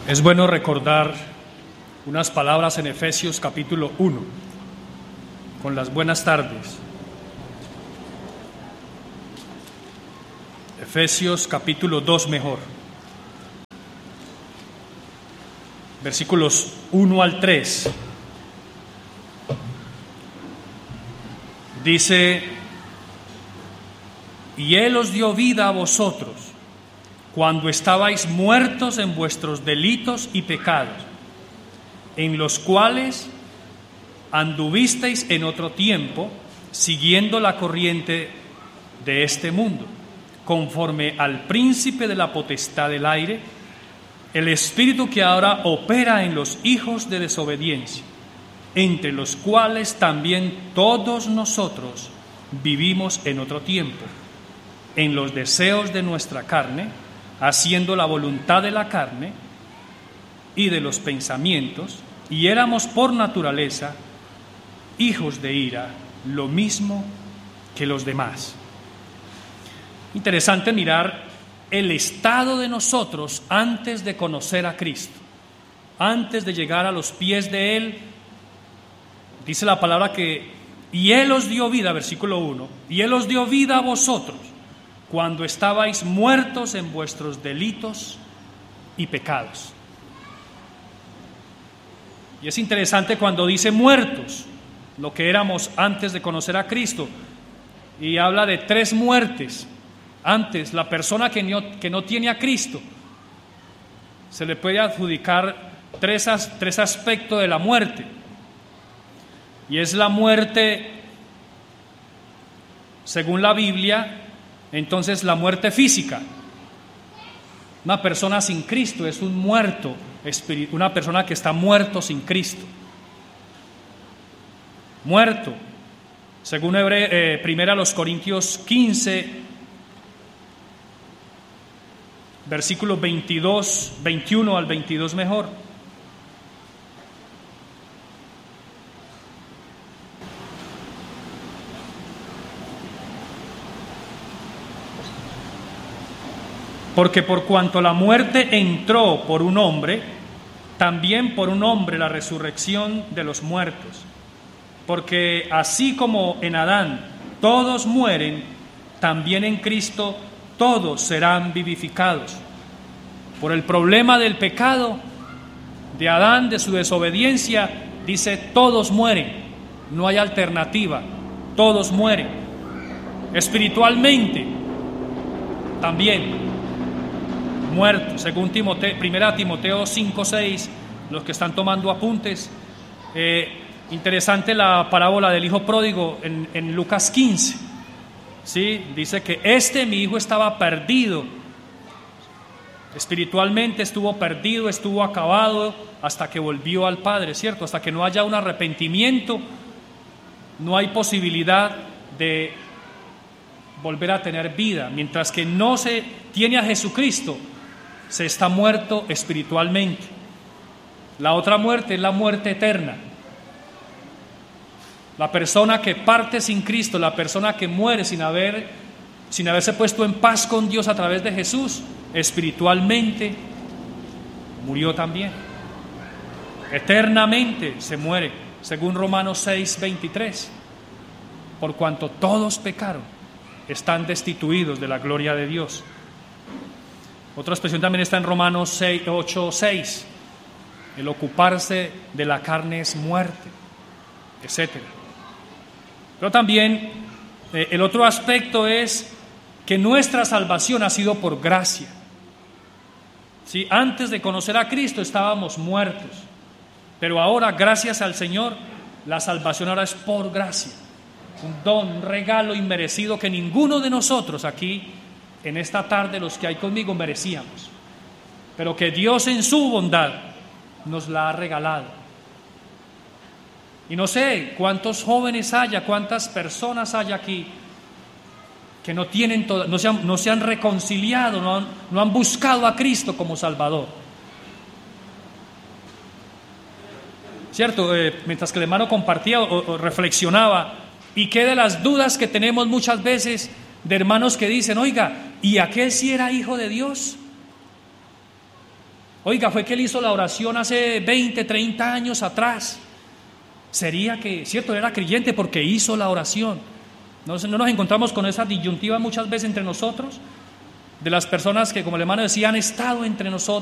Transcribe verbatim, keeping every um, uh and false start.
Es bueno recordar unas palabras en Efesios capítulo uno, con las buenas tardes. Efesios capítulo dos mejor. Versículos uno al tres. Dice: y Él os dio vida a vosotros, cuando estabais muertos en vuestros delitos y pecados, en los cuales anduvisteis en otro tiempo, siguiendo la corriente de este mundo, conforme al príncipe de la potestad del aire, el espíritu que ahora opera en los hijos de desobediencia, entre los cuales también todos nosotros vivimos en otro tiempo, en los deseos de nuestra carne, haciendo la voluntad de la carne y de los pensamientos, y éramos por naturaleza hijos de ira, lo mismo que los demás. Interesante mirar el estado de nosotros antes de conocer a Cristo, antes de llegar a los pies de Él. Dice la palabra que, y Él os dio vida, versículo uno, y Él os dio vida a vosotros, cuando estabais muertos en vuestros delitos y pecados. Y es interesante cuando dice muertos, lo que éramos antes de conocer a Cristo, y habla de tres muertes. Antes, la persona que no, que no tiene a Cristo, se le puede adjudicar tres, tres aspectos de la muerte, y es la muerte, según la Biblia, entonces la muerte física. Una persona sin Cristo es un muerto, una persona que está muerto sin Cristo. Muerto, según Hebre, eh, primera los Corintios quince, versículos veintidós, veintiuno al veintidós mejor. Porque por cuanto la muerte entró por un hombre, también por un hombre la resurrección de los muertos. Porque así como en Adán todos mueren, también en Cristo todos serán vivificados. Por el problema del pecado de Adán, de su desobediencia, dice todos mueren, no hay alternativa, todos mueren. Espiritualmente también muertos, según Timoteo, primera Timoteo cinco seis, los que están tomando apuntes. Eh, interesante la parábola del hijo pródigo en, en Lucas quince, ¿sí? Dice que este mi hijo estaba perdido, espiritualmente estuvo perdido, estuvo acabado hasta que volvió al Padre, ¿cierto? Hasta que no haya un arrepentimiento, no hay posibilidad de volver a tener vida. Mientras que no se tiene a Jesucristo, se está muerto espiritualmente. La otra muerte es la muerte eterna. La persona que parte sin Cristo, la persona que muere sin haber, sin haberse puesto en paz con Dios a través de Jesús, espiritualmente murió también. Eternamente se muere, según Romanos seis veintitrés. Por cuanto todos pecaron, están destituidos de la gloria de Dios. Otra expresión también está en Romanos ocho seis. El ocuparse de la carne es muerte, etcétera. Pero también eh, el otro aspecto es que nuestra salvación ha sido por gracia. ¿Sí? Antes de conocer a Cristo estábamos muertos, pero ahora, gracias al Señor, la salvación ahora es por gracia. Un don, un regalo inmerecido que ninguno de nosotros aquí en esta tarde, los que hay conmigo, merecíamos, pero que Dios en su bondad nos la ha regalado. Y no sé cuántos jóvenes haya, cuántas personas haya aquí que no tienen toda, no se han, no se han reconciliado, no han, no han buscado a Cristo como Salvador. Cierto, eh, mientras que el hermano compartía o, o reflexionaba, y qué de las dudas que tenemos muchas veces de hermanos que dicen: oiga, ¿y aquel sí era hijo de Dios? Oiga, fue que él hizo la oración hace veinte, treinta años atrás. Sería que, cierto, era creyente porque hizo la oración. No, no nos encontramos con esa disyuntiva muchas veces entre nosotros, de las personas que, como el hermano decía, han estado entre nosotros.